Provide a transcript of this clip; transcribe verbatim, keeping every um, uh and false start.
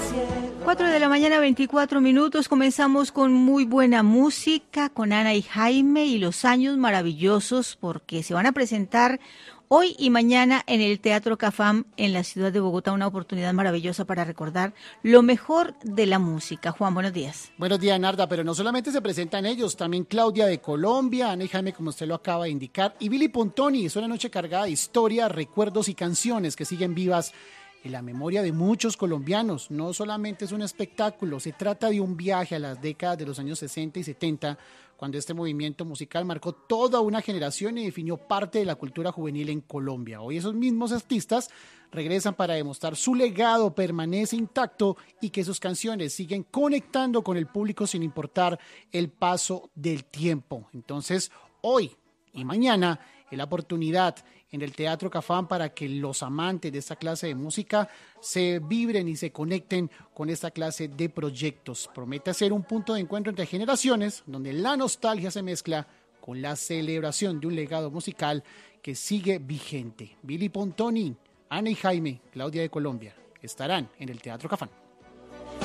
cuatro de la mañana, veinticuatro minutos. Comenzamos con muy buena música, con Ana y Jaime y los años maravillosos, porque se van a presentar hoy y mañana en el Teatro Cafam en la ciudad de Bogotá, una oportunidad maravillosa para recordar lo mejor de la música. Juan, buenos días. Buenos días, Narda, pero no solamente se presentan ellos, también Claudia de Colombia, Ana y Jaime, como usted lo acaba de indicar, y Billy Pontoni. Es una noche cargada de historia, recuerdos y canciones que siguen vivas en la memoria de muchos colombianos. No solamente es un espectáculo, se trata de un viaje a las décadas de los años sesenta y setenta, cuando este movimiento musical marcó toda una generación y definió parte de la cultura juvenil en Colombia. Hoy esos mismos artistas regresan para demostrar su legado permanece intacto y que sus canciones siguen conectando con el público sin importar el paso del tiempo. Entonces, hoy y mañana es la oportunidad en el Teatro Cafam para que los amantes de esta clase de música se vibren y se conecten con esta clase de proyectos. Promete ser un punto de encuentro entre generaciones, donde la nostalgia se mezcla con la celebración de un legado musical que sigue vigente. Billy Pontoni, Ana y Jaime, Claudia de Colombia, estarán en el Teatro Cafam.